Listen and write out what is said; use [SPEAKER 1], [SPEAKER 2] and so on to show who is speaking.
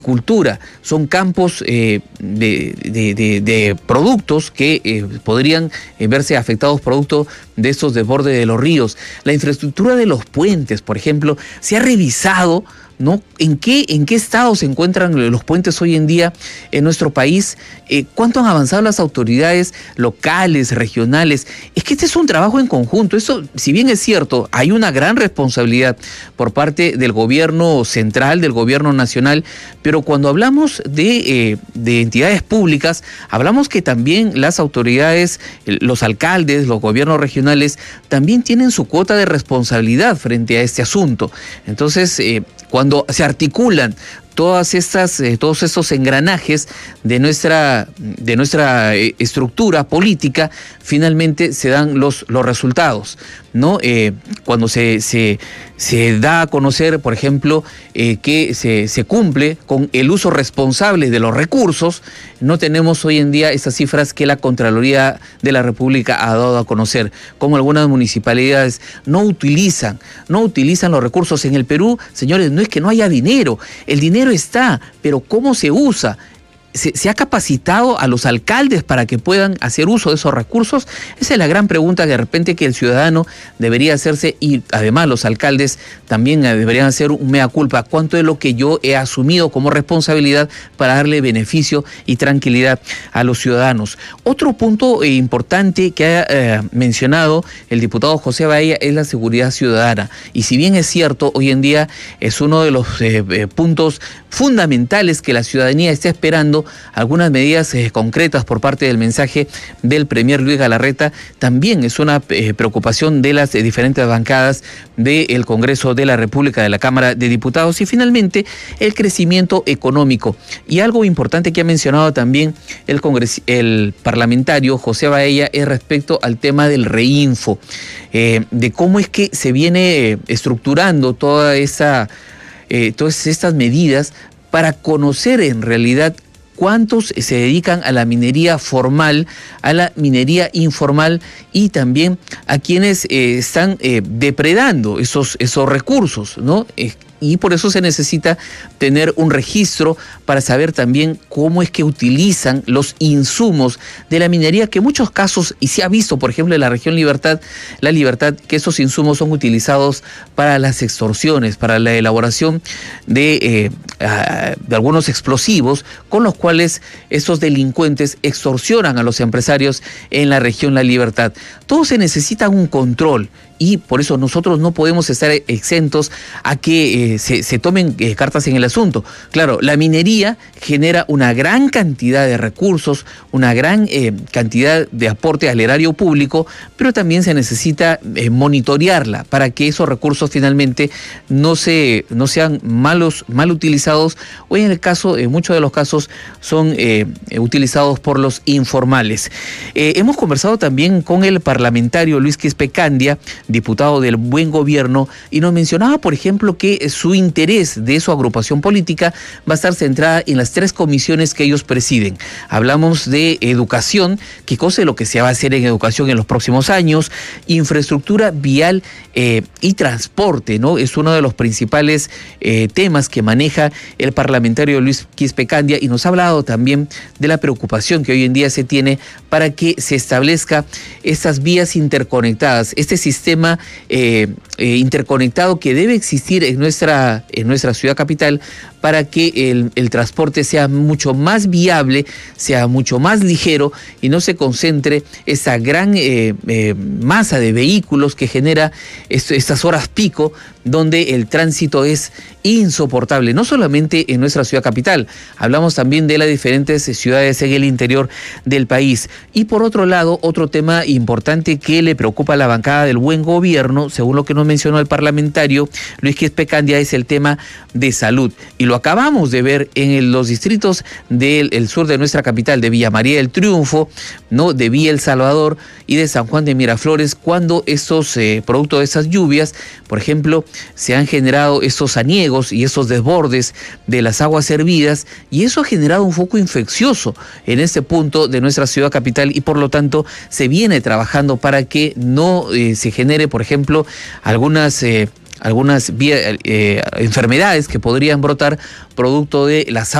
[SPEAKER 1] cultura, son campos de productos que podrían verse afectados producto de estos desbordes de los ríos. La infraestructura de los puentes, por ejemplo, se ha revisado, ¿no? ¿En qué estado se encuentran los puentes hoy en día en nuestro país? ¿Cuánto han avanzado las autoridades locales, regionales? Es que este es un trabajo en conjunto. Eso, si bien es cierto, hay una gran responsabilidad por parte del gobierno central, del gobierno nacional, pero cuando hablamos de entidades públicas, hablamos que también las autoridades, los alcaldes, los gobiernos regionales, también tienen su cuota de responsabilidad frente a este asunto. Entonces, cuando se articulan todos estos engranajes de nuestra estructura política, finalmente se dan los resultados, ¿no? Cuando se da a conocer, por ejemplo, que se cumple con el uso responsable de los recursos, no tenemos hoy en día esas cifras que la Contraloría de la República ha dado a conocer, como algunas municipalidades no utilizan los recursos. En el Perú, señores, no es que no haya dinero, el dinero está, pero ¿cómo se usa? ¿Se ha capacitado a los alcaldes para que puedan hacer uso de esos recursos? Esa es la gran pregunta que de repente que el ciudadano debería hacerse, y además los alcaldes también deberían hacer un mea culpa. ¿Cuánto es lo que yo he asumido como responsabilidad para darle beneficio y tranquilidad a los ciudadanos? Otro punto importante que ha mencionado el diputado José Baella es la seguridad ciudadana. Y si bien es cierto, hoy en día es uno de los puntos fundamentales que la ciudadanía está esperando, algunas medidas concretas por parte del mensaje del Premier Luis Galarreta también es una preocupación de las diferentes bancadas del Congreso de la República, de la Cámara de Diputados. Y finalmente, el crecimiento económico. Y algo importante que ha mencionado también el parlamentario José Baella es respecto al tema del Reinfo, de cómo es que se viene estructurando todas estas medidas para conocer en realidad cuántos se dedican a la minería formal, a la minería informal y también a quienes están depredando esos recursos, ¿no? Y por eso se necesita tener un registro para saber también cómo es que utilizan los insumos de la minería, que en muchos casos, y se ha visto, por ejemplo, en la región La Libertad, que esos insumos son utilizados para las extorsiones, para la elaboración de algunos explosivos, con los cuales esos delincuentes extorsionan a los empresarios en la región La Libertad. Todo se necesita un control. Y por eso nosotros no podemos estar exentos a que se tomen cartas en el asunto. Claro, la minería genera una gran cantidad de recursos, una gran cantidad de aporte al erario público, pero también se necesita monitorearla para que esos recursos finalmente no sean mal utilizados, o en muchos de los casos son utilizados por los informales. Hemos conversado también con el parlamentario Luis Quispe-Candia, diputado del Buen Gobierno, y nos mencionaba, por ejemplo, que su interés de su agrupación política va a estar centrada en las 3 comisiones que ellos presiden. Hablamos de educación, qué cosa es lo que se va a hacer en educación en los próximos años, infraestructura vial y transporte, ¿no? Es uno de los principales temas que maneja el parlamentario Luis Quispe-Candia, y nos ha hablado también de la preocupación que hoy en día se tiene para que se establezca estas vías interconectadas, este sistema interconectado que debe existir en nuestra ciudad capital, para que el transporte sea mucho más viable, sea mucho más ligero y no se concentre esa gran masa de vehículos que genera estas horas pico, donde el tránsito es insoportable, no solamente en nuestra ciudad capital, hablamos también de las diferentes ciudades en el interior del país. Y por otro lado, otro tema importante que le preocupa a la bancada del Buen Gobierno, según lo que nos mencionó el parlamentario Luis Quispe-Candia, es el tema de salud. Y lo acabamos de ver en los distritos del sur de nuestra capital, de Villa María del Triunfo, ¿no?, de Villa El Salvador y de San Juan de Miraflores, cuando producto de esas lluvias, por ejemplo, se han generado esos aniegos y esos desbordes de las aguas servidas, y eso ha generado un foco infeccioso en este punto de nuestra ciudad capital, y por lo tanto se viene trabajando para que no se genere, por ejemplo, algunas algunas enfermedades que podrían brotar producto de las